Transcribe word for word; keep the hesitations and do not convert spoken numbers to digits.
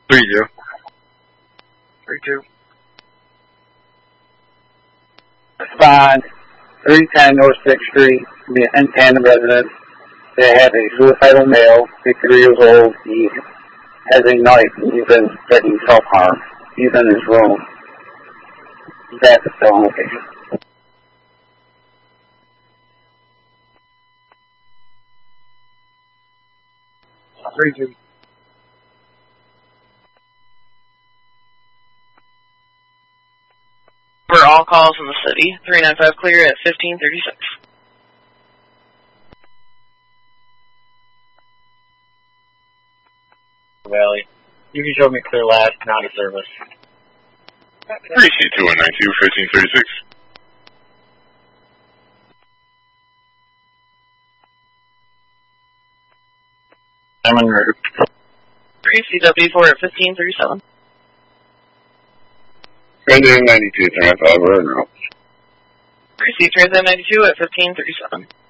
three two. three two. Respond, three ten North sixth Street, be an tandem residence. They have a suicidal male, fifty-three years old. He has a knife. He's been threatening self-harm. He's in his room. That's the stolen location. three two. For all calls in the city, three nine five clear at fifteen thirty-six. Valley. You can show me clear last, not a service. three C two one nine two, fifteen thirty-six. I'm en route. three C W four at fifteen thirty-seven. Transit ninety-two, three nine five, we're en route. three C Transit ninety-two at fifteen thirty-seven.